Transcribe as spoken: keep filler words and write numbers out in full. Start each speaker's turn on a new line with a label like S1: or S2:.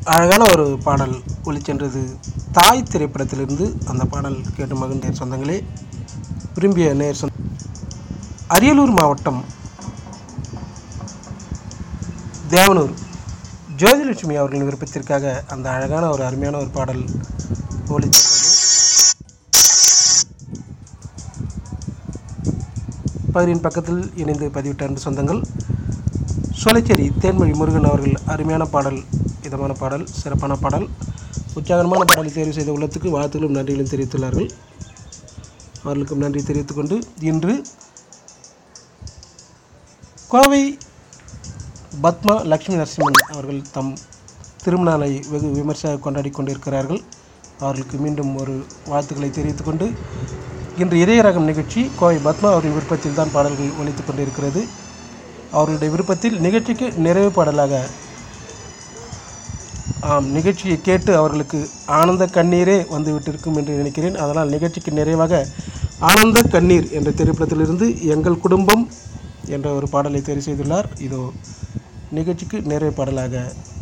S1: அழகான ஒரு பாடல் ஒளிச்சென்றது. தாய் திரைப்படத்திலிருந்து அந்த பாடல் கேட்டு மகிழ்ந்த சொந்தங்களே, விரும்பிய நேர் சொந்த அரியலூர் மாவட்டம் தேவனூர் ஜோதிலட்சுமி அவர்களின் விருப்பத்திற்காக அந்த அழகான ஒரு அருமையான ஒரு பாடல் ஒளிச்சென்றது. பகிரின் பக்கத்தில் இணைந்து பதிவிட்ட அன்பு சொந்தங்கள், சோலைச்சேரி தேன்மொழி முருகன் அவர்கள் அருமையான பாடல், இதமான பாடல், சிறப்பான பாடல், உற்சாகமான பாடலை தேர்வு செய்த உள்ளத்துக்கு வாழ்த்துக்களும் நன்றிகளும் தெரிவித்துள்ளார்கள். அவர்களுக்கும் நன்றி தெரிவித்துக்கொண்டு, இன்று கோவை பத்மா லட்சுமி நரசிம்மன் அவர்கள் தம் திருமண நாளை வெகு விமர்சையாக கொண்டாடி கொண்டிருக்கிறார்கள். அவர்களுக்கு மீண்டும் ஒரு வாழ்த்துக்களை தெரிவித்துக்கொண்டு, இன்று இதய ரகம் நிகழ்ச்சி கோவை பத்மா அவரின் விருப்பத்தில் தான் பாடல்கள் ஒலித்து கொண்டிருக்கிறது. அவர்களுடைய விருப்பத்தில் நிகழ்ச்சிக்கு நிறைவு பாடலாக, ஆம், நிகழ்ச்சியை கேட்டு அவர்களுக்கு ஆனந்த கண்ணீரே வந்துவிட்டிருக்கும் என்று நினைக்கிறேன். அதனால் நிகழ்ச்சிக்கு நிறைவாக ஆனந்த கண்ணீர் என்ற திரைப்படத்திலிருந்து எங்கள் குடும்பம் என்ற ஒரு பாடலை தேர்வு செய்துள்ளார். இதோ நிகழ்ச்சிக்கு நிறைவு பாடலாக